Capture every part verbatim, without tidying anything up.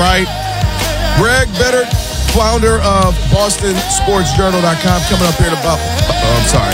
right. Greg Bedard, founder of Boston Sports Journal dot com, coming up here in about, oh, I'm sorry.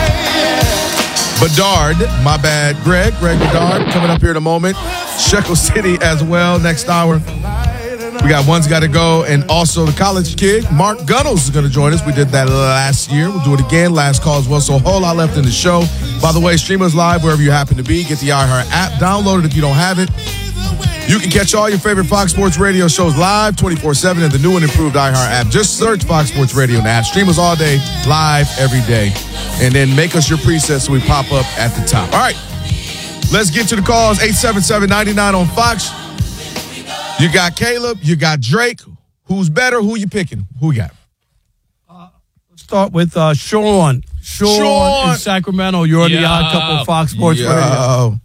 Bedard, my bad. Greg, Greg Bedard, coming up here in a moment. Shekel City as well, next hour. We got One's Got to Go, and also the college kid, Mark Gunnels, is going to join us. We did that last year. We'll do it again, last call as well. So a whole lot left in the show. By the way, stream us live wherever you happen to be. Get the iHeart app. Download it if you don't have it. You can catch all your favorite Fox Sports Radio shows live twenty-four seven in the new and improved iHeart app. Just search Fox Sports Radio in the app. Stream us all day, live every day. And then make us your presets so we pop up at the top. All right, let's get to the calls. eight seven seven, nine nine on Fox. You got Caleb, you got Drake. Who's better? Who you picking? Who you got? Uh, let's start with uh, Sean. Sean. Sean in Sacramento. You're on the Odd Couple Fox Sports Yo. Radio.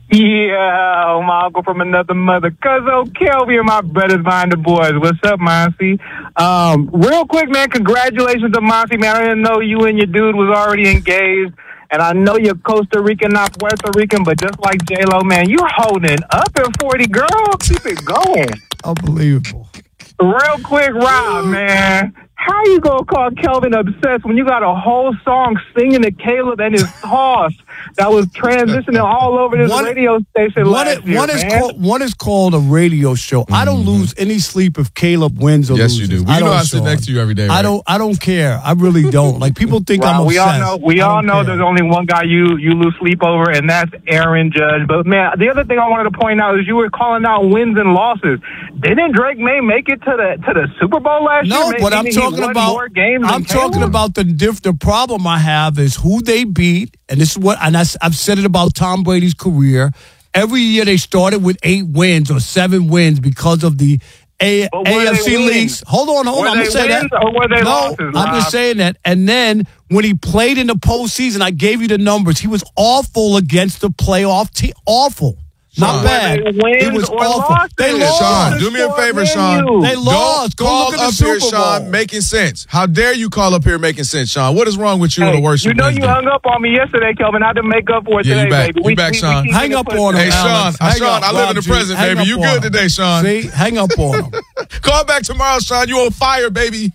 Yeah, my uncle from another mother. Cuzzo Kelby and my brothers behind the boys. What's up, Monty? Um, real quick, man, congratulations to Monty, man. I didn't know you and your dude was already engaged. And I know you're Costa Rican, not Puerto Rican, but just like J-Lo, man, you're holding up at forty, girl. Keep it going. Unbelievable. Real quick, Rob, man. How you gonna call Kelvin obsessed when you got a whole song singing to Caleb and his horse that was transitioning all over this one, radio station one last is, year, one is man? called, one is called a radio show. Mm-hmm. I don't lose any sleep if Caleb wins or yes, loses. Yes, you do. Well, you know I sit next to you every day, right? I don't I don't care. I really don't. Like, people think well, I'm we obsessed. all know, we all know there's only one guy you, you lose sleep over, and that's Aaron Judge. But, man, the other thing I wanted to point out is you were calling out wins and losses. Didn't Drake May make it to the to the Super Bowl last no, year? No, but I'm talking about I'm talking about the diff. The problem I have is who they beat, and this is what, and I, I've said it about Tom Brady's career. Every year they started with eight wins or seven wins because of the A- AFC leagues. Hold on, hold were on. I'm saying that. Or were they no, losses, I'm Rob? just saying that. And then when he played in the postseason, I gave you the numbers. He was awful against the playoff team. Awful. Not Sean, bad. It was awful. Losses? They lost. Sean, do me a favor, Sean. They lost. Don't Go call look at the up Super here, Sean, Bowl. making sense. How dare you call up here making sense, Sean? What is wrong with you hey, on the worship You know Wednesday? you hung up on me yesterday, Kelvin. I had to make up for it yeah, today, you back. baby. You we, back, we, Sean. We Hang up on him, Hey, Sean. Alex. Hey, Sean, up, I live in the Rob G. present, Hang baby. You up good on him. today, Sean. See? Hang up on him. Call back tomorrow, Sean. You on fire, baby.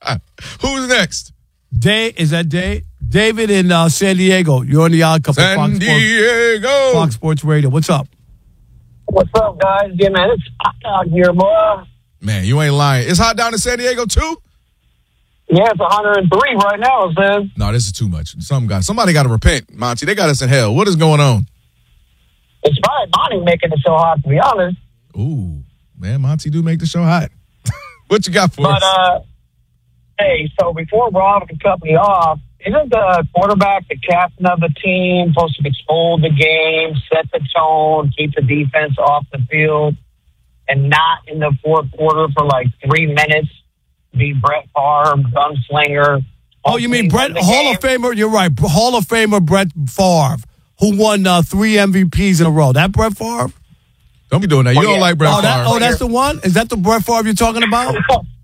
Who's next? Day, is that Day? David in uh, San Diego. You're on the Odd Couple. San Fox Diego. Sports, Fox Sports Radio. What's up? What's up, guys? Yeah, man, it's hot out here, boy. Man, you ain't lying. It's hot down in San Diego, too? Yeah, it's one hundred three right now, it says. No, this is too much. Some guy, somebody got to repent, Monty. They got us in hell. What is going on? It's probably Monty making it so hot, to be honest. Ooh, man, Monty do make the show hot. What you got for but, us? But, uh, hey, so before Rob can cut me off, isn't the quarterback the captain of the team, supposed to control the game, set the tone, keep the defense off the field, and not in the fourth quarter for like three minutes be Brett Favre, gunslinger? Oh, you mean Brett, Hall of Famer? You're right. Hall of Famer Brett Favre, who won uh, three M V Ps in a row. That Brett Favre? Don't be doing that. You oh, don't yeah. like Brett oh, Favre. that, oh, that's the one? Is that the Brett Favre you're talking about?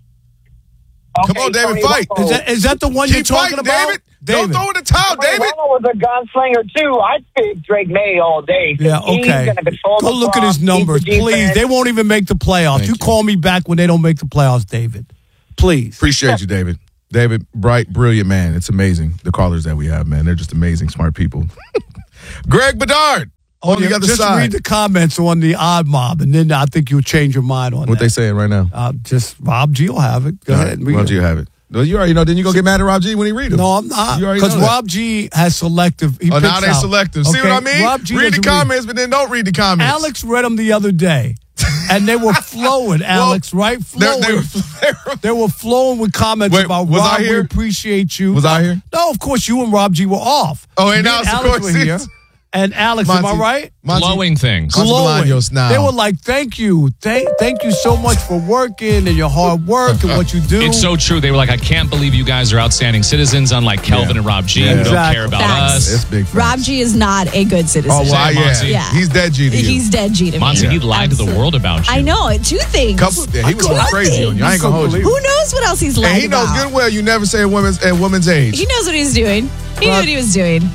Come on, David, fight. Is that, is that the one Keep you're talking fighting, about? David. Don't throw in the towel, David. Romo was a gunslinger, too. I'd pick Drake May all day. Yeah, He's okay. gonna control Go the look at clock, his keep numbers, the please. defense. They won't even make the playoffs. Thank You you. call me back when they don't make the playoffs, David. Please. Appreciate you, David. David, bright, brilliant man. It's amazing. The callers that we have, man. They're just amazing, smart people. Greg Bedard on yeah, the other just side. read the comments on the Odd Mob, and then I think you'll change your mind on What that. they saying right now? Uh, just Rob G will have it. Go All ahead. right, and read Rob it. G, you have it. No, you already know. Then you go get mad at Rob G when he read them. No, I'm not. You already Because know that. Rob G has selective. He Oh, now picks they out. selective. See Okay? what I mean? Rob G read the doesn't comments, but then don't read the comments. Alex read them the other day, and they were flowing, Alex, right? Flowing. They, they, were, They were flowing with comments Wait, about was Rob. I here? We appreciate you. Was I here? No, of course you and Rob G were off. Oh, and Me now it's Alex of course were here. it's- And Alex, am I Monty, right? Monty, Glowing things. Monty Glowing. Bolaños now. They were like, "Thank you, thank, thank you so much for working and your hard work and what you do." It's so true. They were like, I can't believe you guys are outstanding citizens, unlike Kelvin Yeah. and Rob G, Yeah. who don't Exactly. care about Facts. us. It's big facts. Rob G is not a good citizen. Oh, well, Say, yeah. Monty. Yeah. He's dead G to you. He's dead G to me. Monty, he lied Absolutely. to the world about you. I know. Two things. Couple, yeah, he was going One crazy on you. I ain't thing. going to hold you. Who knows what else he's lying And he knows about? good well you never say a woman's, a woman's age. He knows what he's doing. He knew Rob- what he was doing.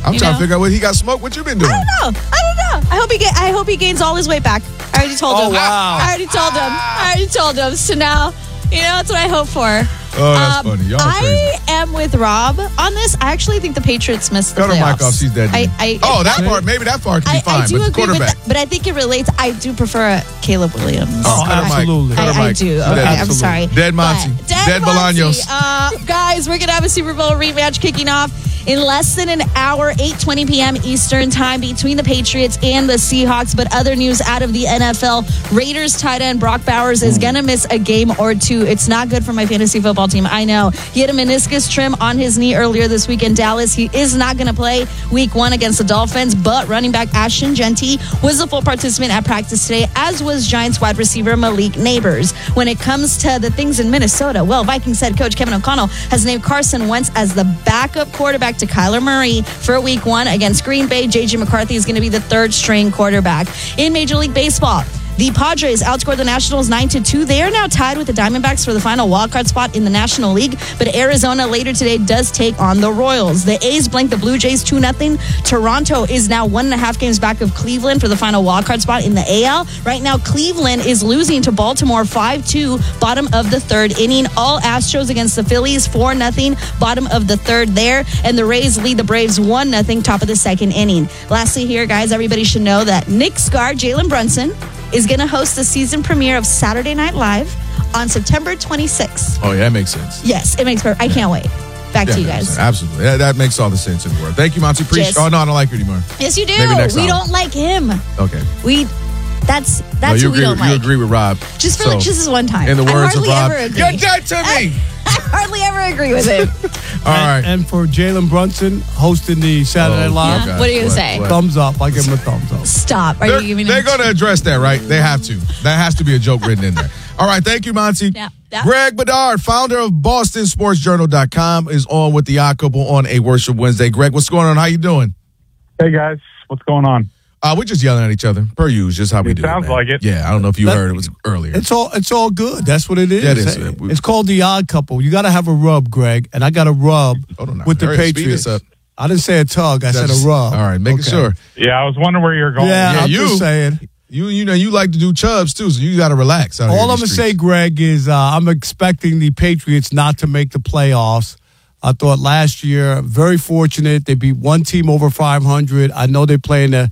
I'm you trying know? to figure out what he got smoked. What you been doing? I don't know. I don't know. I hope he get. I hope he gains all his weight back. I already told Oh, him. wow. I already told him. I already told him. So now, you know, that's what I hope for. Oh, that's Um, funny. Y'all are I crazy. am with Rob on this. I actually think the Patriots missed the Cut her playoffs. mic off. She's dead. I, I, oh, that part. Maybe that part can be I, fine. I do but the agree with quarterback. that, but I think it relates. I do prefer Caleb Williams. Oh, cut her mic. absolutely. Cut her I, I mic. do. She's Okay, dead. I'm Absolutely. sorry. Dead Monty. But- Dead Monty. Bolaños. Uh, guys, we're going to have a Super Bowl rematch kicking off in less than an hour, eight twenty p.m. Eastern time between the Patriots and the Seahawks. But other news out of the N F L, Raiders tight end Brock Bowers is going to miss a game or two. It's not good for my fantasy football team. I know. He had a meniscus trim on his knee earlier this week in Dallas. He is not going to play week one against the Dolphins, but running back Ashton Genty was a full participant at practice today, as was Giants wide receiver Malik Neighbors. When it comes to the things in Minnesota, well, Vikings head coach Kevin O'Connell has named Carson Wentz as the backup quarterback to Kyler Murray for week one against Green Bay. J J McCarthy is going to be the third string quarterback. In Major League Baseball, the Padres outscored the Nationals nine to two. They are now tied with the Diamondbacks for the final wildcard spot in the National League, but Arizona later today does take on the Royals. The A's blanked the Blue Jays two nothing. Toronto is now one and a half games back of Cleveland for the final wildcard spot in the A L. Right now, Cleveland is losing to Baltimore five two, bottom of the third inning. All Astros against the Phillies four nothing, bottom of the third there. And the Rays lead the Braves one nothing, top of the second inning. Lastly here, guys, everybody should know that Nick Scar, Jalen Brunson, is going to host the season premiere of Saturday Night Live on September twenty-sixth. Oh, yeah, that makes sense. Yes, it makes perfect. I can't wait. Back Yeah, to you that makes guys. sense. Absolutely. Yeah, that makes all the sense in the world. Thank you, Monty. Appreciate. Yes. Oh, no, I don't like you anymore. Yes, you do. Maybe next We hour. don't like him. Okay. We. That's No, that's you who we agree, don't you like. agree with Rob. Just for So, like, just this one time. in the I words of hardly Rob, ever agree. you're dead to me. I hardly ever agree with him. All right. And, and for Jalen Brunson hosting the Saturday Oh, Night Live, Yeah. What are you gonna What- say? what? thumbs up. I give him a thumbs up. Stop. Are They're, you giving they're him? going to address that, right? They have to. That has to be a joke written in there. All right. Thank you, Monty. Yeah, yeah. Greg Bedard, founder of Boston Sports Journal dot com, is on with the Odd Couple on a Worship Wednesday. Greg, what's going on? How you doing? Hey, guys. What's going on? Uh, we're just yelling at each other, per usual, just how we It do sounds it. man. like it. Yeah, I don't know if you That- heard it was earlier. It's all it's all good. That's what it is. Yeah, it is. Hey, It's called the Odd Couple. You got to have a rub, Greg, and I got a rub Hold on now. with the Hurry, speed Patriots. this up. I didn't say a tug. I said That's- a rub. All right, making Okay. sure. Yeah, I was wondering where you're going. Yeah, Yeah, I'm you- just saying. You you know, you like to do chubs, too, so you got to relax. out here All in I'm the going to streets. say, Greg, is uh, I'm expecting the Patriots not to make the playoffs. I thought last year, very fortunate. They beat one team over five hundred. I know they're playing the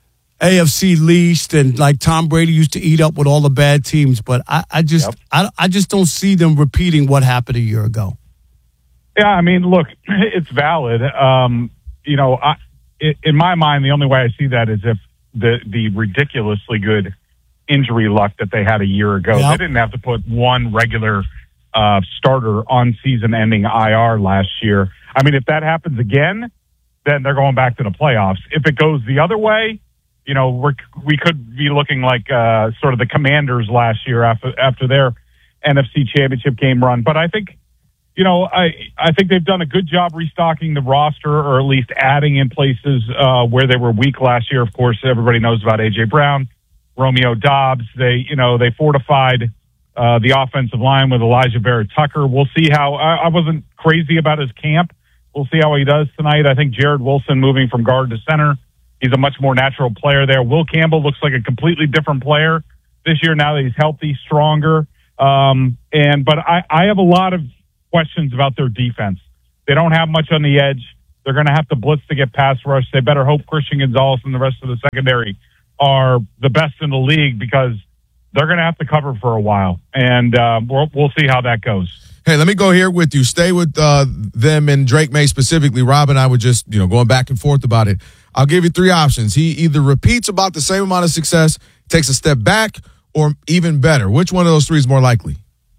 A F C least, and like Tom Brady used to eat up with all the bad teams. But I, I just, Yep. I, I just don't see them repeating what happened a year ago. Yeah, I mean, look, it's valid. Um, you know, I, i in my mind, the only way I see that is if the the ridiculously good injury luck that they had a year ago. Yep. They didn't have to put one regular uh, starter on season-ending I R last year. I mean, if that happens again, then they're going back to the playoffs. If it goes the other way, you know, we're, we could be looking like uh, sort of the Commanders last year after after their N F C Championship game run. But I think. You know, I I think they've done a good job restocking the roster, or at least adding in places uh, where they were weak last year. Of course, everybody knows about A J Brown, Romeo Dobbs. They, you know, they fortified uh, the offensive line with Elijah Barrett Tucker. We'll see how. I, I wasn't crazy about his camp. We'll see how he does tonight. I think Jared Wilson moving from guard to center. He's a much more natural player there. Will Campbell looks like a completely different player this year now that he's healthy, stronger. Um, and but I, I have a lot of questions about their defense. They don't have much on the edge. They're going to have to blitz to get pass rush. They better hope Christian Gonzalez and the rest of the secondary are the best in the league, because they're going to have to cover for a while. And uh, we'll, we'll see how that goes. Hey, let me go here with you. Stay with uh, them and Drake May specifically. Rob and I were just, you know, going back and forth about it. I'll give you three options. He either repeats about the same amount of success, takes a step back, or even better. Which one of those three is more likely?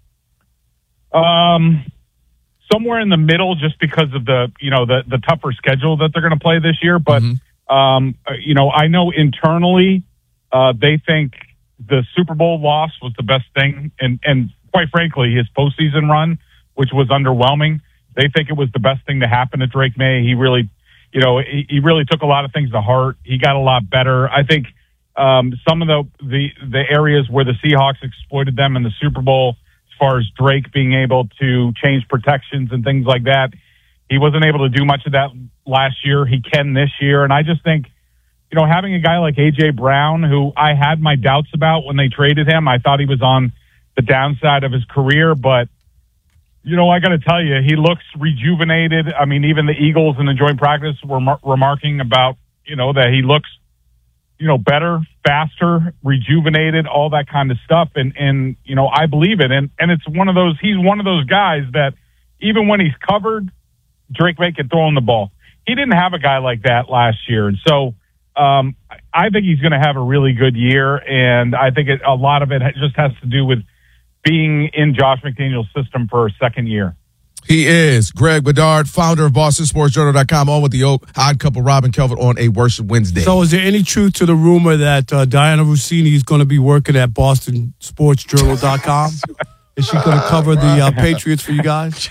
Um, somewhere in the middle, just because of the, you know, the, the tougher schedule that they're going to play this year. But, Mm-hmm. um, you know, I know internally uh, they think the Super Bowl loss was the best thing. And, and quite frankly, his postseason run, which was underwhelming, they think it was the best thing to happen to Drake May. He really, you know, he, he really took a lot of things to heart. He got a lot better. I think um, some of the, the, the areas where the Seahawks exploited them in the Super Bowl, as far as Drake being able to change protections and things like that, He wasn't able to do much of that last year. He can this year. And I just think, you know, having a guy like A J Brown, who I had my doubts about when they traded him, I thought he was on the downside of his career. But, you know, I got to tell you, he looks rejuvenated. I mean, even the Eagles in the joint practice were mar- remarking about, you know, that he looks, you know, better, faster, rejuvenated, all that kind of stuff. And, and you know, I believe it. And, and it's one of those, he's one of those guys that even when he's covered, Drake May can throw him the ball. He didn't have a guy like that last year. And so um, I think he's going to have a really good year. And I think it, a lot of it just has to do with being in Josh McDaniel's system for a second year. He is Greg Bedard, founder of Boston Sports Journal dot com, on with the odd couple, Rob and Kelvin, on a Worship Wednesday. So is there any truth to the rumor that uh, Diana Rossini is going to be working at Boston Sports Journal dot com? Is she going to cover the uh, Patriots for you guys?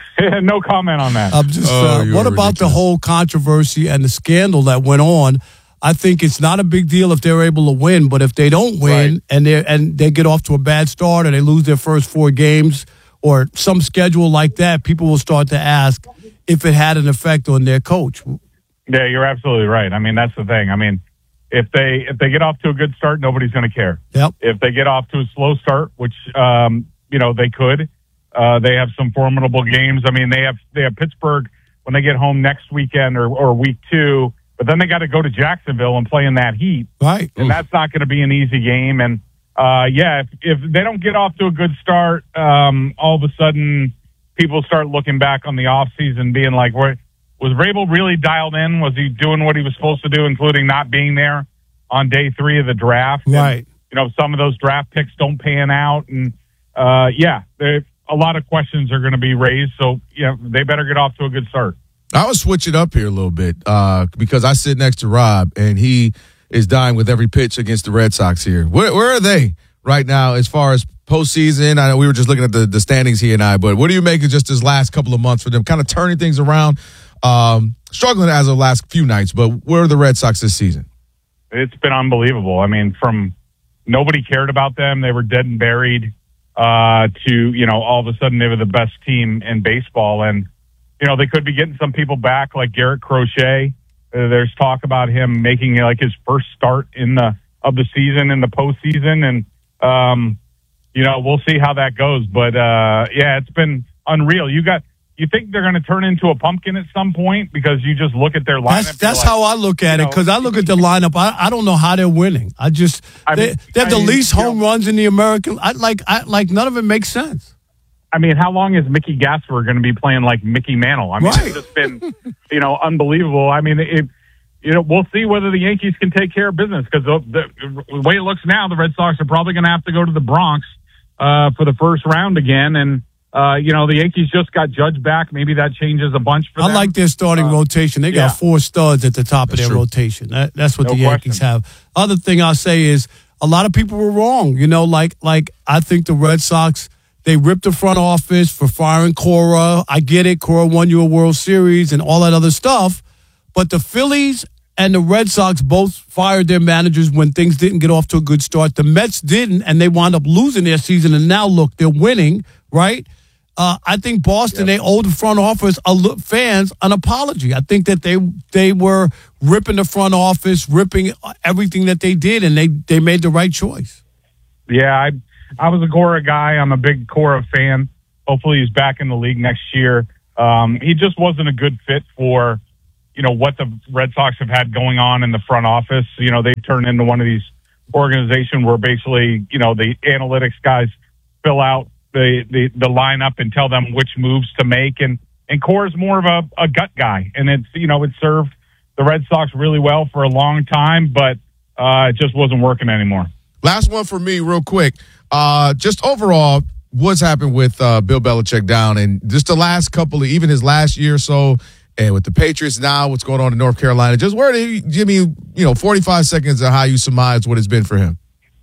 No comment on that. I'm just. Oh, Uh, what about ridiculous. the whole controversy and the scandal that went on? I think it's not a big deal if they're able to win, but if they don't win Right. and they and they get off to a bad start or they lose their first four games or some schedule like that, people will start to ask if it had an effect on their coach. Yeah, you're absolutely right. I mean, that's the thing. I mean, if they if they get off to a good start, nobody's going to care. Yep. If they get off to a slow start, which um, you know they could, uh, they have some formidable games. I mean, they have they have Pittsburgh when they get home next weekend or, or week two, but then they got to go to Jacksonville and play in that heat, Right. and that's not going to be an easy game. And uh, yeah, if, if they don't get off to a good start, um, all of a sudden people start looking back on the offseason being like, where was Vrabel really dialed in? Was he doing what he was supposed to do, including not being there on day three of the draft? Right. And, you know, some of those draft picks don't pan out. And, uh, yeah, there, a lot of questions are going to be raised. So, you know, they better get off to a good start. I would switch it up here a little bit uh, because I sit next to Rob, and he is dying with every pitch against the Red Sox here. Where, where are they right now as far as postseason? I know we were just looking at the, the standings, he and I, but what do you make of just this last couple of months for them, kind of turning things around? Um, struggling as of the last few nights, but where are the Red Sox this season? It's been unbelievable. I mean, from nobody cared about them, they were dead and buried, uh, to, you know, all of a sudden they were the best team in baseball. And, you know, they could be getting some people back like Garrett Crochet. Uh, there's talk about him making like his first start in the of the season in the postseason, and um, you know, we'll see how that goes. But uh, yeah, it's been unreal. You got you think they're going to turn into a pumpkin at some point because you just look at their lineup. That's that's like, how I look at it know, because I look at the lineup. I, I don't know how they're winning. I just I they, mean, they have the I mean, least you home know- runs in the American. I like I like none of it makes sense. I mean, how long is Mickey Gasper going to be playing like Mickey Mantle? I mean, Right. it's just been, you know, unbelievable. I mean, it, you know, we'll see whether the Yankees can take care of business because the, the, the way it looks now, the Red Sox are probably going to have to go to the Bronx uh, for the first round again. And, uh, you know, the Yankees just got Judge back. Maybe that changes a bunch for I them. like their starting Uh, rotation. They yeah. got four studs at the top That's of their true. rotation. That, that's what No the Yankees question. have. Other thing I'll say is a lot of people were wrong. You know, like like I think the Red Sox, they ripped the front office for firing Cora. I get it. Cora won you a World Series and all that other stuff. But the Phillies and the Red Sox both fired their managers when things didn't get off to a good start. The Mets didn't, and they wound up losing their season. And now, look, they're winning, right? Uh, I think Boston, they owe the front office, a lo- fans, an apology. I think that they they were ripping the front office, ripping everything that they did, and they, they made the right choice. Yeah, I I was a Cora guy. I'm a big Cora fan. Hopefully he's back in the league next year. Um, he just wasn't a good fit for, you know, what the Red Sox have had going on in the front office. You know, they turned into one of these organizations where basically, you know, the analytics guys fill out the, the, the lineup and tell them which moves to make. And, and Cora's more of a, a gut guy. And it's, you know, it served the Red Sox really well for a long time, but uh, it just wasn't working anymore. Last one for me, real quick. Uh, just overall, what's happened with uh, Bill Belichick down, and just the last couple of, even his last year or so, and with the Patriots now, what's going on in North Carolina? Just where do you give me, you know, forty-five seconds of how you surmise what it's been for him?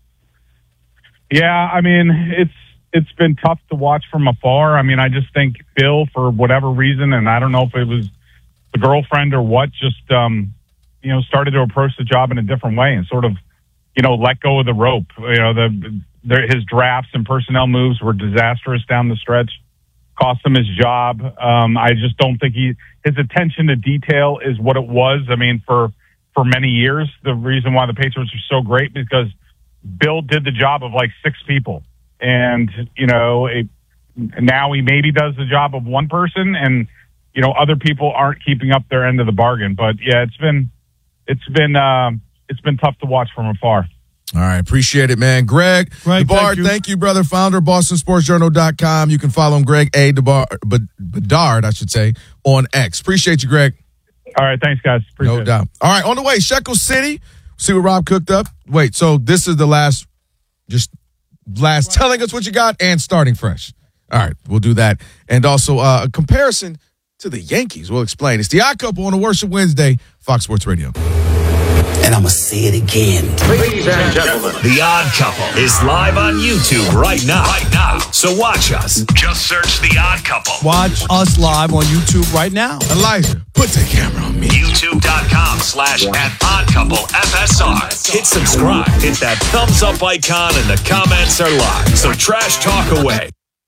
Yeah, I mean, it's it's been tough to watch from afar. I mean, I just think Bill, for whatever reason, and I don't know if it was the girlfriend or what, just um, you know, started to approach the job in a different way and sort of, you know, let go of the rope. You know, the, the his drafts and personnel moves were disastrous down the stretch. cost him his job. Um, I just don't think he his attention to detail is what it was. I mean, for for many years, the reason why the Patriots are so great because Bill did the job of like six people, and you know, it, now he maybe does the job of one person, and you know, other people aren't keeping up their end of the bargain. But yeah, it's been it's been um, it's been tough to watch from afar. All right, appreciate it, man. Greg Greg, Bedard, thank you. thank you, brother. Founder, Boston Sports Journal dot com. You can follow him, Greg A. Bedard, I should say, on X. Appreciate you, Greg. All right, thanks, guys. Appreciate no doubt. All right, on the way, Shekel City. See what Rob cooked up. Wait, so this is the last, just last telling us what you got and starting fresh. All right, we'll do that. And also uh, a comparison to the Yankees. We'll explain. It's the Odd Couple on a Worship Wednesday, Fox Sports Radio. And I'm going to say it again. Ladies and gentlemen, The Odd Couple is live on YouTube right now. Right now. So watch us. Just search The Odd Couple. Watch us live on YouTube right now. Elijah, put the camera on me. YouTube.com slash at Odd Couple F S R. Hit subscribe. Hit that thumbs up icon and the comments are live. So trash talk away.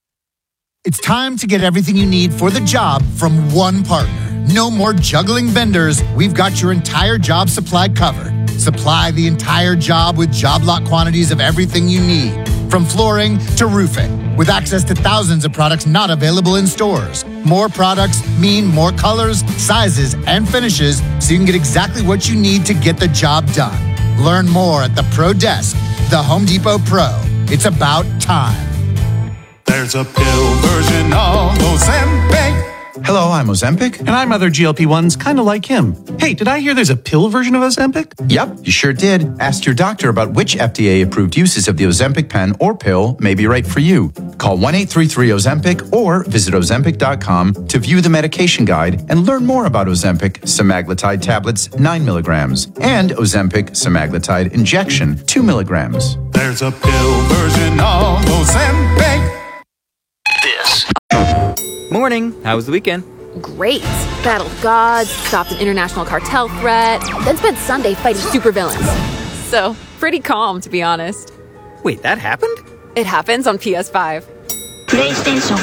It's time to get everything you need for the job from one partner. No more juggling vendors. We've got your entire job supply covered. Supply the entire job with job lot quantities of everything you need, from flooring to roofing, with access to thousands of products not available in stores. More products mean more colors, sizes, and finishes, so you can get exactly what you need to get the job done. Learn more at the Pro Desk, the Home Depot Pro. It's about time. There's a pill version of Ozempic. Hello, I'm Ozempic. And I'm other G L P ones kind of like him. Hey, did I hear there's a pill version of Ozempic? Yep, you sure did. Ask your doctor about which F D A-approved uses of the Ozempic pen or pill may be right for you. Call one eight three three Ozempic or visit Ozempic dot com to view the medication guide and learn more about Ozempic semaglutide tablets, nine milligrams, and Ozempic semaglutide injection, two milligrams. There's a pill version of Ozempic. This. Morning. How was the weekend? Great. Battled gods, stopped an international cartel threat, then spent Sunday fighting supervillains. So, pretty calm, to be honest. Wait, that happened? It happens on P S five. PlayStation.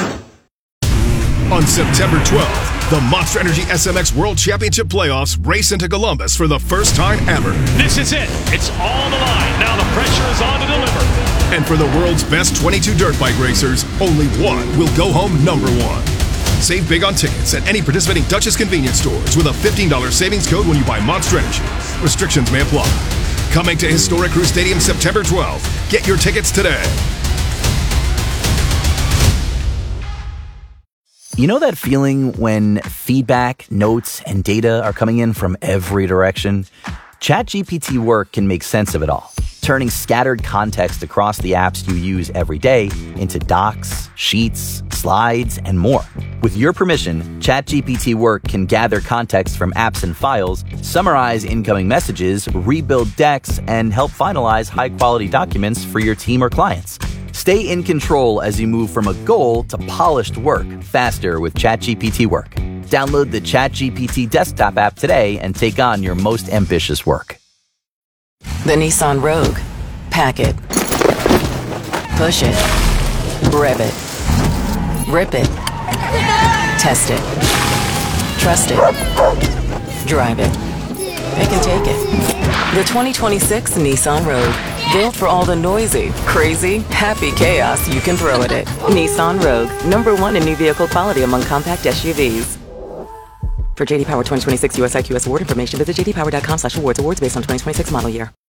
On September twelfth, the Monster Energy S M X World Championship Playoffs race into Columbus for the first time ever. This is it. It's all on the line. Now the pressure is on to deliver. And for the world's best twenty-two dirt bike racers, only one will go home number one. Save big on tickets at any participating Duchess convenience stores with a fifteen dollars savings code when you buy Monster Energy. Restrictions may apply. Coming to Historic Crew Stadium September twelfth. Get your tickets today. You know that feeling when feedback, notes, and data are coming in from every direction? ChatGPT Work can make sense of it all, turning scattered context across the apps you use every day into docs, sheets, slides, and more. With your permission, ChatGPT Work can gather context from apps and files, summarize incoming messages, rebuild decks, and help finalize high-quality documents for your team or clients. Stay in control as you move from a goal to polished work faster with ChatGPT Work. Download the ChatGPT desktop app today and take on your most ambitious work. The Nissan Rogue. Pack it. Push it. Rev it. Rip it. Test it. Trust it. Drive it. Pick and take it. The twenty twenty-six Nissan Rogue. Built for all the noisy, crazy, happy chaos you can throw at it. Nissan Rogue. Number one in new vehicle quality among compact S U Vs. For J D Power twenty twenty-six U S I Q S award information, visit j d power dot com slash awards. Awards based on twenty twenty-six model year.